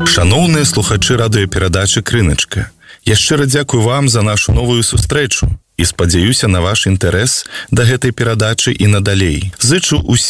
Шаноўныя слухачы радыёперадачы «Крыначка», я шчыра дзякую вам за нашу новую сустрэчу і спадзяюся на ваш інтарэс да гэтай перадачы і надалей. Зычу